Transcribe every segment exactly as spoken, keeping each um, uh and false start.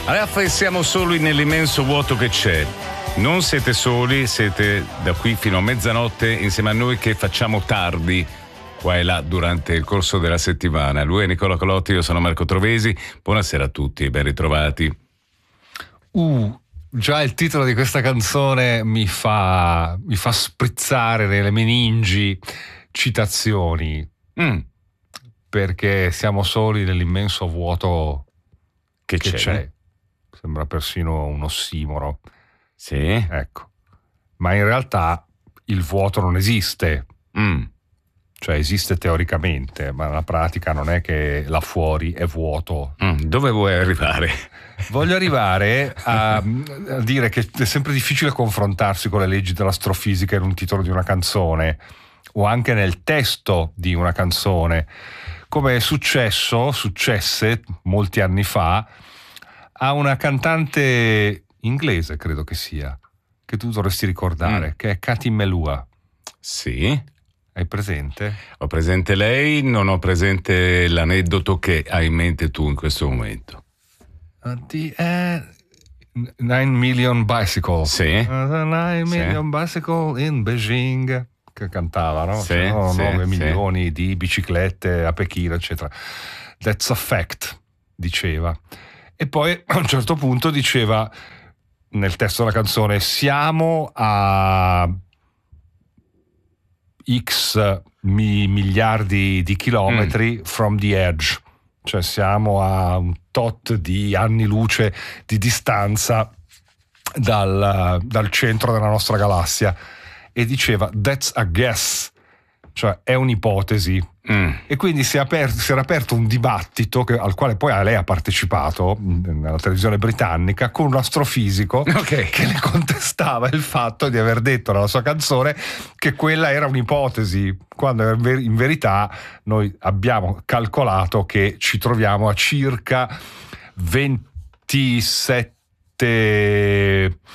Allora siamo soli nell'immenso vuoto che c'è. Non siete soli, siete da qui fino a mezzanotte insieme a noi che facciamo tardi qua e là durante il corso della settimana. Lui è Nicola Colotti, io sono Marco Trovesi. Buonasera a tutti e ben ritrovati. Uh, già il titolo di questa canzone mi fa, mi fa sprizzare nelle meningi citazioni. Mm. Perché siamo soli nell'immenso vuoto che, che c'è. c'è. Sembra persino un ossimoro. Sì. Ecco. Ma in realtà il vuoto non esiste. Mm. Cioè esiste teoricamente, ma nella pratica non è che là fuori è vuoto. Mm. Dove vuoi arrivare? Voglio arrivare a, a dire che è sempre difficile confrontarsi con le leggi dell'astrofisica in un titolo di una canzone o anche nel testo di una canzone, come è successo, successe molti anni fa a una cantante inglese, credo che sia, che tu dovresti ricordare, mm. che è Katy Melua. Sì. Hai presente? Ho presente lei, non ho presente l'aneddoto che hai in mente tu in questo momento. The uh, nine million bicycle. Sì. Uh, the nine sì. million bicycle in Beijing, che cantava, no? Sì, C'erano sì, nove sì. milioni di biciclette a Pechino, eccetera. That's a fact, diceva. E poi a un certo punto diceva nel testo della canzone: siamo a X mi- miliardi di chilometri mm. from the edge, cioè siamo a un tot di anni luce di distanza dal, dal centro della nostra galassia, e diceva that's a guess, cioè è un'ipotesi. Mm. E quindi si, è aperto, si era aperto un dibattito che, al quale poi lei ha partecipato nella televisione britannica con un astrofisico okay. che le contestava il fatto di aver detto nella sua canzone che quella era un'ipotesi, quando in verità noi abbiamo calcolato che ci troviamo a circa ventisette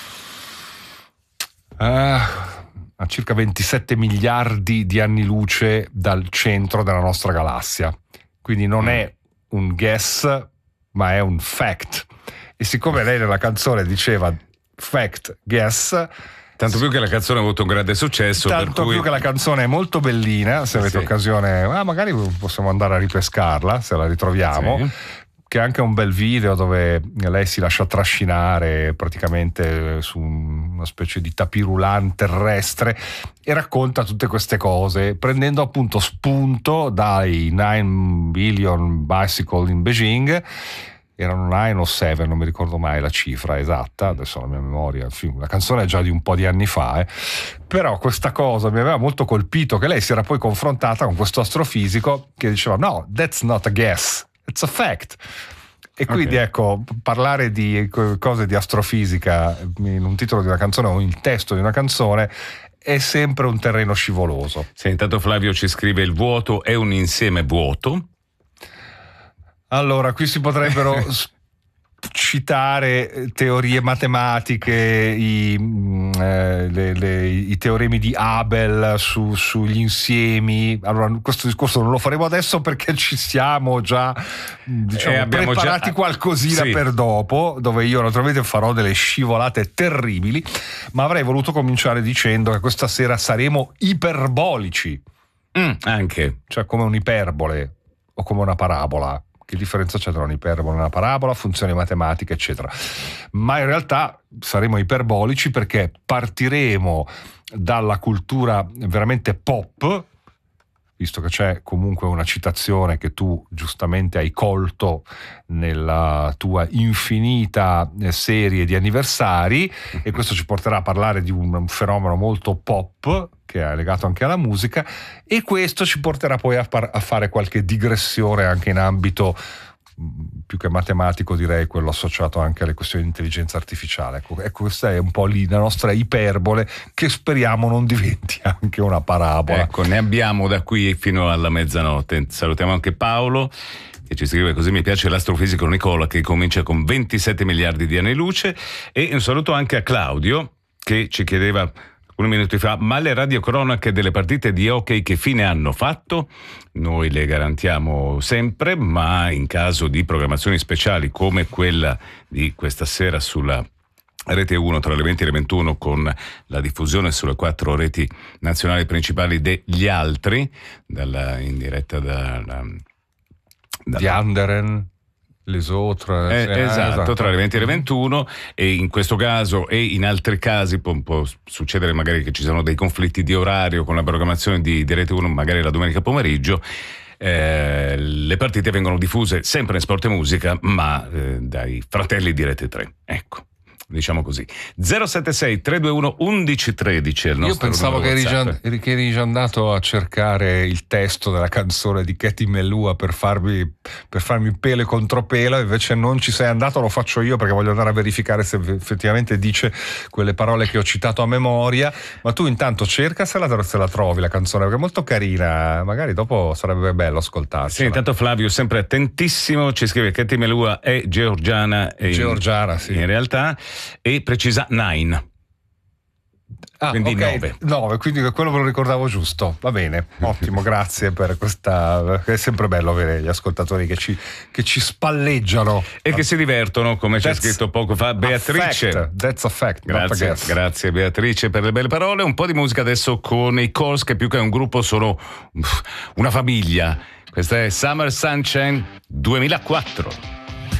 uh, a circa ventisette miliardi di anni luce dal centro della nostra galassia. Quindi non mm. è un guess, ma è un fact. E siccome lei nella canzone diceva fact, guess, tanto più che la canzone ha avuto un grande successo, tanto per cui... più che la canzone è molto bellina, se avete sì. occasione, ah, magari possiamo andare a ripescarla se la ritroviamo. Sì. Che è anche un bel video dove lei si lascia trascinare praticamente su una specie di tapirulan terrestre e racconta tutte queste cose prendendo appunto spunto dai nine billion bicycle in Beijing. Erano nine o seven, non mi ricordo mai la cifra esatta, adesso la mia memoria, la canzone è già di un po' di anni fa, eh. Però questa cosa mi aveva molto colpito, che lei si era poi confrontata con questo astrofisico che diceva no, that's not a guess, it's a fact. E quindi okay. ecco, parlare di cose di astrofisica in un titolo di una canzone o in testo di una canzone è sempre un terreno scivoloso. Sì, intanto Flavio ci scrive: il vuoto è un insieme vuoto. Allora, qui si potrebbero citare teorie matematiche, i, eh, le, le, i teoremi di Abel su, sugli insiemi. Allora, questo discorso non lo faremo adesso perché ci siamo già, diciamo, eh, preparati già... qualcosina sì. per dopo, dove io naturalmente farò delle scivolate terribili, ma avrei voluto cominciare dicendo che questa sera saremo iperbolici. Mm, anche. Cioè come un'iperbole o come una parabola. Che differenza c'è tra un'iperbola e una parabola, funzioni matematiche, eccetera. Ma in realtà saremo iperbolici perché partiremo dalla cultura veramente pop, visto che c'è comunque una citazione che tu giustamente hai colto nella tua infinita serie di anniversari, e questo ci porterà a parlare di un fenomeno molto pop che è legato anche alla musica, e questo ci porterà poi a, par- a fare qualche digressione anche in ambito più che matematico, direi quello associato anche alle questioni di intelligenza artificiale. Ecco, ecco, questa è un po' lì la nostra iperbole, che speriamo non diventi anche una parabola. Ecco, ne abbiamo da qui fino alla mezzanotte. Salutiamo anche Paolo che ci scrive: così mi piace l'astrofisico Nicola, che comincia con ventisette miliardi di anni luce. E un saluto anche a Claudio che ci chiedeva alcuni minuti fa, ma le radiocronache delle partite di hockey che fine hanno fatto? Noi le garantiamo sempre, ma in caso di programmazioni speciali come quella di questa sera sulla Rete uno tra le venti e le ventuno, con la diffusione sulle quattro reti nazionali principali degli altri, dalla, in diretta da, da, da di Anderen, les autres, eh, eh, esatto, esatto, tra le venti e le ventuno, e in questo caso e in altri casi può, può succedere magari che ci siano dei conflitti di orario con la programmazione di, di Rete uno, magari la domenica pomeriggio. Eh, le partite vengono diffuse sempre in Sport e Musica, ma eh, dai fratelli di Rete tre, ecco, diciamo così. zero sette sei tre due uno uno uno tre zero è il nostro. Io pensavo che eri, già, WhatsApp. che eri già andato a cercare il testo della canzone di Katy Melua per farmi, per farmi pelo e contropelo, invece non ci sei andato, lo faccio io perché voglio andare a verificare se effettivamente dice quelle parole che ho citato a memoria. Ma tu intanto cerca se la, se la trovi la canzone, perché è molto carina, magari dopo sarebbe bello ascoltarsi. Sì, intanto Flavio sempre attentissimo ci scrive che Katy Melua è georgiana, e georgiana, in, sì, in realtà, e precisa nine. Ah, quindi okay. nove. nove, quindi quello me lo ricordavo giusto. Va bene, ottimo, grazie per questa. È sempre bello avere gli ascoltatori che ci, che ci spalleggiano e che si divertono, come c'è That's scritto poco fa Beatrice. A fact. That's a fact. Grazie, grazie Beatrice per le belle parole. Un po' di musica adesso con i Coles, che più che un gruppo sono una famiglia. Questa è Summer Sunshine duemilaquattro.